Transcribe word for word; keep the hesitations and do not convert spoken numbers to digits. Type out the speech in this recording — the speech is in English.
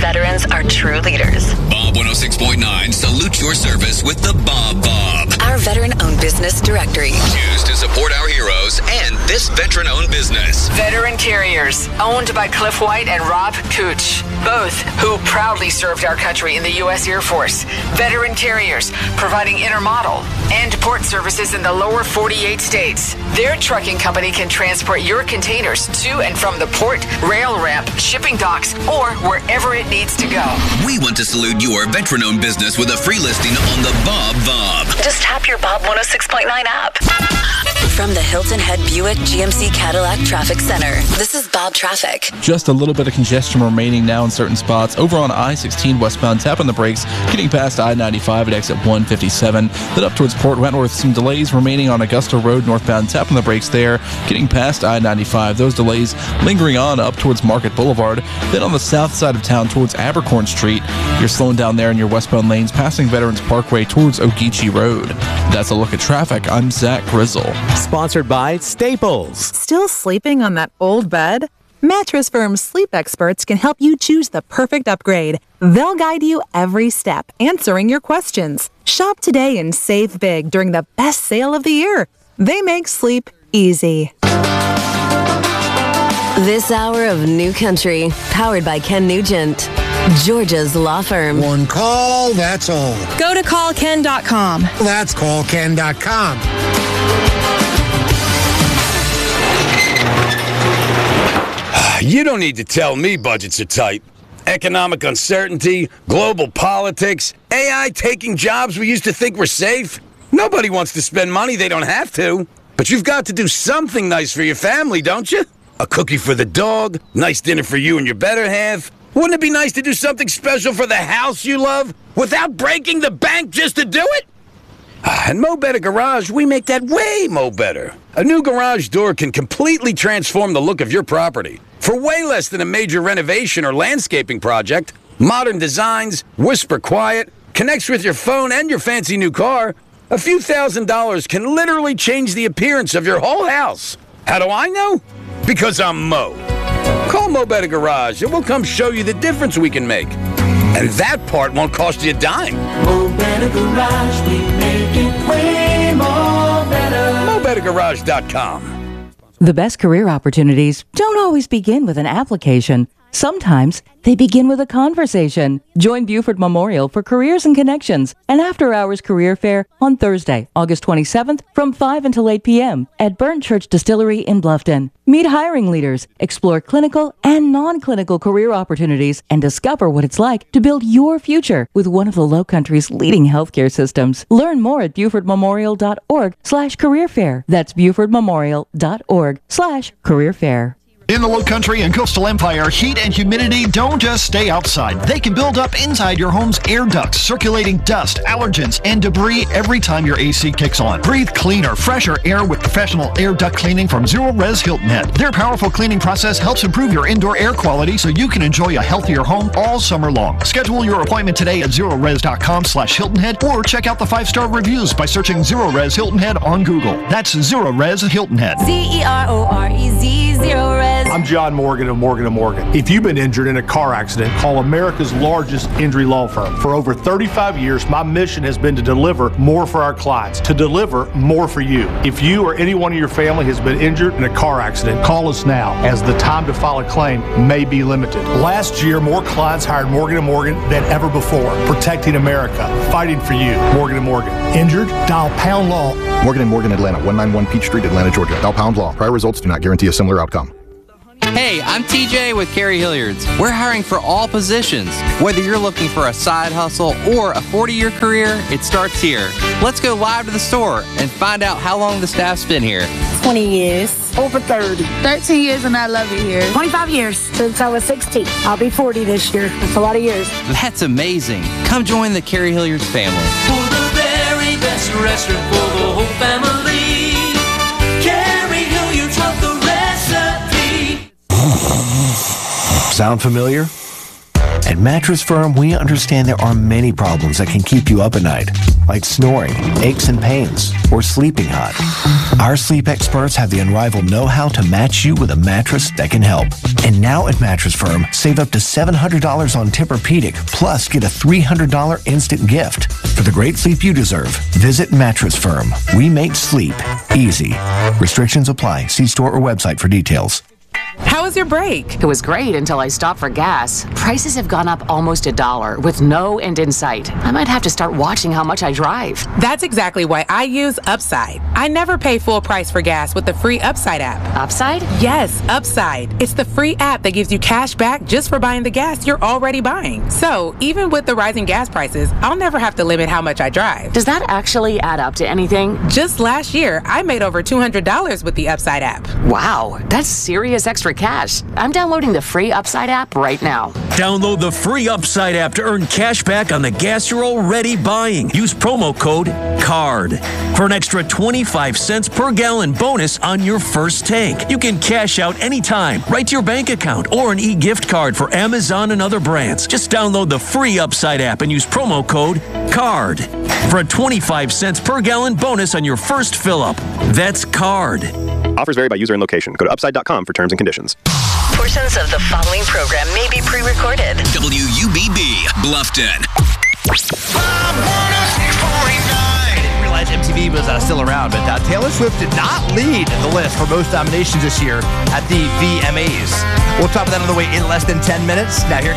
veterans are true leaders. Bob one oh six point nine salutes your service with the Bob Bob, Our veteran-owned business directory. used to support our heroes and this veteran-owned business. Veteran Carriers, owned by Cliff White and Rob Cooch, both who proudly served our country in the U S Air Force. Veteran Carriers, providing intermodal and port services in the lower forty-eight states. Their trucking company can transport your containers to and from the port, rail ramp, shipping docks, or wherever it needs to go. We want to salute your veteran-owned business with a free listing on the Bob Bob. Just tap your Bob one oh six point nine app. From the Hilton Head Buick G M C Cadillac Traffic Center, this is Bob Traffic. Just a little bit of congestion remaining now in certain spots. Over on I sixteen westbound, tap on the brakes, getting past I ninety-five at exit one fifty-seven. Then up towards Port Wentworth, some delays remaining on Augusta Road northbound. Tap on the brakes there, getting past I ninety-five. Those delays lingering on up towards Market Boulevard. Then on the south side of town towards Abercorn Street, you're slowing down there in your westbound lanes, passing Veterans Parkway towards Ogeechee Road. That's a look at traffic. I'm Zach Grizzle. Sponsored by Staples. Still sleeping on that old bed? Mattress Firm's sleep experts can help you choose the perfect upgrade. They'll guide you every step, answering your questions. Shop today and save big during the best sale of the year. They make sleep easy. This hour of New Country, powered by Ken Nugent, Georgia's law firm. One call, that's all. Go to call ken dot com. That's call ken dot com. You don't need to tell me budgets are tight. Economic uncertainty, global politics, A I taking jobs we used to think were safe. Nobody wants to spend money they don't have to. But you've got to do something nice for your family, don't you? A cookie for the dog, nice dinner for you and your better half. Wouldn't it be nice to do something special for the house you love without breaking the bank just to do it? At Mo Better Garage, we make that way mo better. A new garage door can completely transform the look of your property. For way less than a major renovation or landscaping project, modern designs, whisper quiet, connects with your phone and your fancy new car, a few thousand dollars can literally change the appearance of your whole house. How do I know? Because I'm Mo. Call Mo Better Garage and we'll come show you the difference we can make. And that part won't cost you a dime. Mo Better Garage, we make it way more better. Mo Better Garage dot com. The best career opportunities don't always begin with an application. Sometimes they begin with a conversation. Join Buford Memorial for Careers and Connections, an after-hours career fair on Thursday, August twenty-seventh from five until eight p.m. at Burnt Church Distillery in Bluffton. Meet hiring leaders, explore clinical and non-clinical career opportunities, and discover what it's like to build your future with one of the Lowcountry's leading healthcare systems. Learn more at Buford Memorial dot org slash career fair. That's Buford Memorial dot org slash career fair. In the Lowcountry and Coastal Empire, heat and humidity don't just stay outside. They can build up inside your home's air ducts, circulating dust, allergens, and debris every time your A C kicks on. Breathe cleaner, fresher air with professional air duct cleaning from Zero Res Hilton Head. Their powerful cleaning process helps improve your indoor air quality so you can enjoy a healthier home all summer long. Schedule your appointment today at zero res dot com slash Hilton Head or check out the five-star reviews by searching Zero Res Hilton Head on Google. That's Zero Res Hilton Head. Z E R O R E Z, Zero Res. I'm John Morgan of Morgan and Morgan. If you've been injured in a car accident, call America's largest injury law firm. For over thirty-five years, my mission has been to deliver more for our clients, to deliver more for you. If you or anyone in your family has been injured in a car accident, call us now, as the time to file a claim may be limited. Last year, more clients hired Morgan and Morgan than ever before, protecting America, fighting for you. Morgan and Morgan. Injured? Dial pound law. Morgan and Morgan, Atlanta, one ninety-one Peach Street, Atlanta, Georgia. Dial pound law. Prior results do not guarantee a similar outcome. Hey, I'm T J with Carrie Hilliard's. We're hiring for all positions. Whether you're looking for a side hustle or a forty-year career, it starts here. Let's go live to the store and find out how long the staff's been here. twenty years. Over thirty. thirteen years and I love it here. twenty-five years since I was sixteen. I'll be forty this year. That's a lot of years. That's amazing. Come join the Carrie Hilliard's family. For the very best restaurant for the whole family. Carrie Hilliard's got the recipe. Sound familiar? At Mattress Firm, we understand there are many problems that can keep you up at night. like snoring, aches and pains, or sleeping hot. Our sleep experts have the unrivaled know-how to match you with a mattress that can help. And now at Mattress Firm, save up to seven hundred dollars on Tempur-Pedic, plus get a three hundred dollars instant gift. For the great sleep you deserve, visit Mattress Firm. We make sleep easy. Restrictions apply. See store or website for details. How was your break? It was great until I stopped for gas. Prices have gone up almost a dollar with no end in sight. I might have to start watching how much I drive. That's exactly why I use Upside. I never pay full price for gas with the free Upside app. Upside? Yes, Upside. It's the free app that gives you cash back just for buying the gas you're already buying. So even with the rising gas prices, I'll never have to limit how much I drive. Does that actually add up to anything? Just last year, I made over two hundred dollars with the Upside app. Wow, that's serious extra cash. I'm downloading the free Upside app right now. Download the free Upside app to earn cash back on the gas you're already buying. Use promo code CARD for an extra twenty-five cents per gallon bonus on your first tank. You can cash out anytime, right to your bank account, or an e-gift card for Amazon and other brands. Just download the free Upside app and use promo code CARD for a twenty-five cents per gallon bonus on your first fill-up. That's CARD. Offers vary by user and location. Go to upside dot com for terms and conditions. Portions of the following program may be pre-recorded. W U B B, Bluffton. I didn't realize M T V was uh, still around, but uh, Taylor Swift did not lead the list for most nominations this year at the V M As. We'll talk about that on the way in less than ten minutes. Now here